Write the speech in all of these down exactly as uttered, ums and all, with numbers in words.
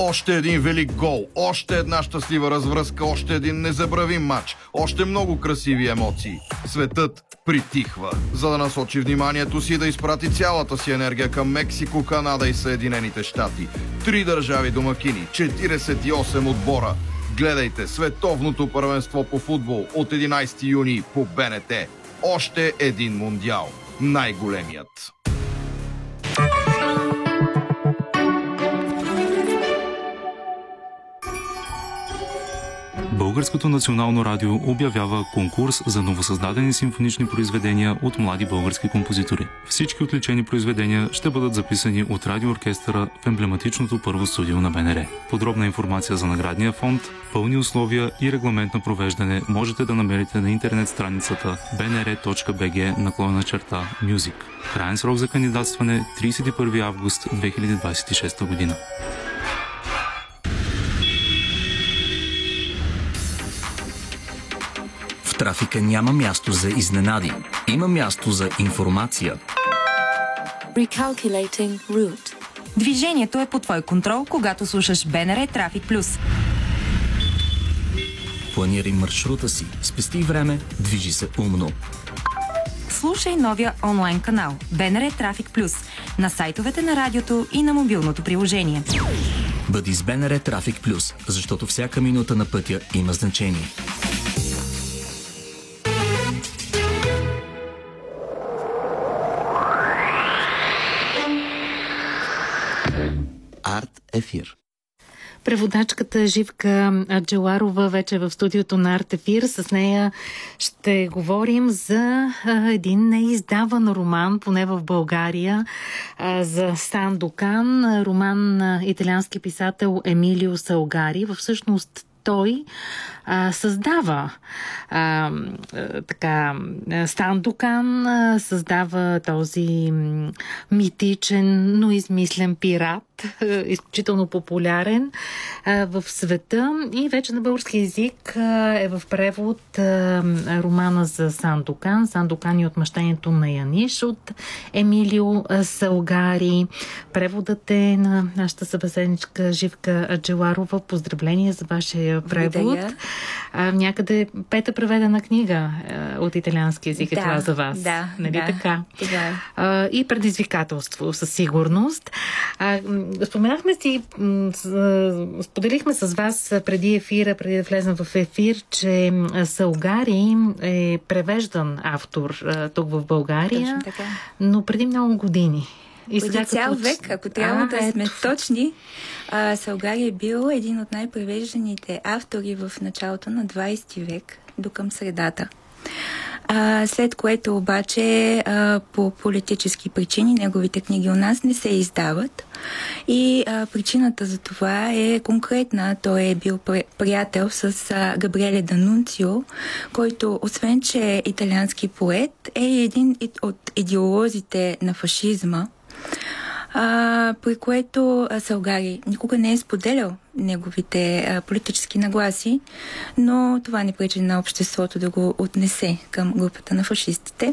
Още един велик гол, още една щастлива развръзка, още един незабравим матч, още много красиви емоции. Светът притихва, за да насочи вниманието си да изпрати цялата си енергия към Мексико, Канада и Съединените щати. Три държави домакини, четиридесет и осем отбора. Гледайте световното първенство по футбол от единайсети юни по БНТ. Още един мундиал. Най-големият. Българското национално радио обявява конкурс за новосъздадени симфонични произведения от млади български композитори. Всички отличени произведения ще бъдат записани от радиооркестъра в емблематичното първо студио на БНР. Подробна информация за наградния фонд, пълни условия и регламент на провеждане можете да намерите на интернет страницата bnr.bg наклонена черта Music. Краен срок за кандидатстване тридесет и първи август две хиляди двадесет и шеста година. В трафика няма място за изненади. Има място за информация. Recalculating route. Движението е под твой контрол, когато слушаш БНР Трафик Плюс. Планирай маршрута си, спести време, движи се умно. Слушай новия онлайн канал БНР Трафик Плюс на сайтовете на радиото и на мобилното приложение. Бъди с БНР Трафик Плюс, защото всяка минута на пътя има значение. Арт Ефир. Преводачката Живка Аджеларова вече е в студиото на Арт Ефир. С нея ще говорим за а, един неиздаван роман, поне в България, а, за Сандокан, роман на италиански писател Емилио Салгари. Всъщност той а, създава а, а, така Сандокан, а, създава този м, митичен, но измислен пират, изключително популярен а, в света и вече на български език а, е в превод а, романа за Сандокан. Сандокан и отмъщението на Яниш от Емилио Салгари. Преводът е на нашата събеседничка Живка Аджеларова. Поздравления за вашия превод. А, някъде пета преведена книга а, от италиански език е да, това за вас. Да, нали да, така? Да. А, и предизвикателство със сигурност. А, споменахме си, споделихме с вас преди ефира, преди да влезем в ефир, че Салгари е превеждан автор тук в България, точно така, но преди много години. И преди цял като... век, ако трябва а, да сме ето. точни, а, Салгари е бил един от най-превежданите автори в началото на двадесети век до към средата. А, след което обаче а, по политически причини неговите книги у нас не се издават и а, причината за това е конкретна. Той е бил приятел с а, Габриеле Данунцио, който освен, че е италиански поет, е един от идеолозите на фашизма, А, при което Салгари никога не е споделял неговите а, политически нагласи, но това не пречи на обществото да го отнесе към групата на фашистите.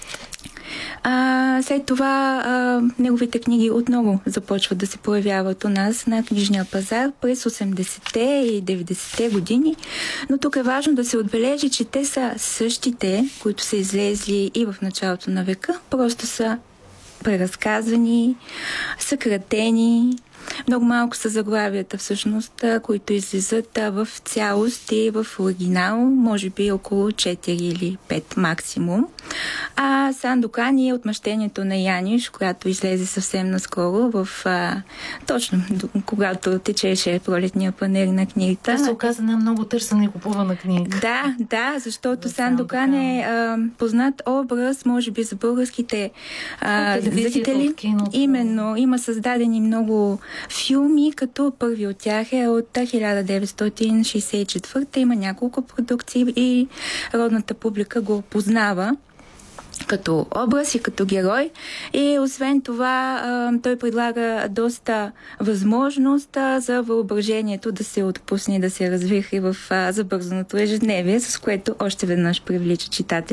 А, след това а, неговите книги отново започват да се появяват у нас на книжния пазар през осемдесетте и деветдесетте години, но тук е важно да се отбележи, че те са същите, които са излезли и в началото на века, просто са преразказвани, съкратени. Много малко са заглавията всъщност, които излизат в цялост и в оригинал, може би около четири или пет максимум. А Сандокан е отмъщението на Яниш, която излезе съвсем наскоро, в а, точно когато течеше пролетния панер на книгата. Това се оказа на много търсена и купувана книга. Да, да, защото Сандокан е а, познат образ, може би за българските а, зрители. Именно, има създадени много филми, като първи от тях е от хиляда деветстотин шейсет и четвърта. Има няколко продукции и родната публика го познава като образ и като герой. И освен това, той предлага доста възможност за въображението да се отпусне, да се развихри в забързаното ежедневие, с което още веднъж привлича читатели.